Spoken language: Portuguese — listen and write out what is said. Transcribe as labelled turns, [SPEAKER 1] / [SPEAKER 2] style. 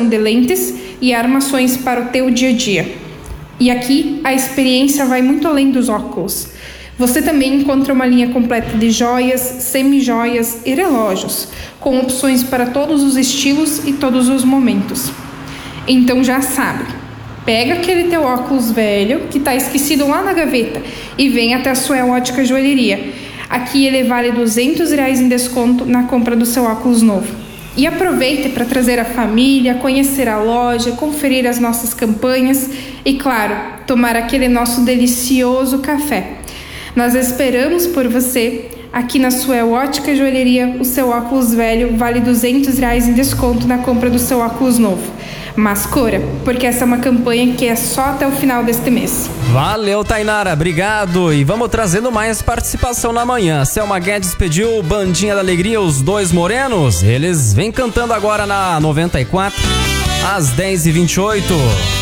[SPEAKER 1] opção de lentes e armações para o teu dia a dia. E aqui a experiência vai muito além dos óculos. Você também encontra uma linha completa de joias, semi-joias e relógios, com opções para todos os estilos e todos os momentos. Então já sabe, pega aquele teu óculos velho que está esquecido lá na gaveta e vem até a Suel Ótica Joalheria. Aqui ele vale R$200 em desconto na compra do seu óculos novo. E aproveite para trazer a família, conhecer a loja, conferir as nossas campanhas e, claro, tomar aquele nosso delicioso café. Nós esperamos por você. Aqui na Suel Ótica Joalheria, o seu óculos velho vale R$200 em desconto na compra do seu óculos novo. Mas corra, porque essa é uma campanha que é só até o final deste mês.
[SPEAKER 2] Valeu, Tainara, obrigado. E vamos trazendo mais participação na manhã. Selma Guedes pediu Bandinha da Alegria, Os Dois Morenos. Eles vêm cantando agora na 94, às 10h28.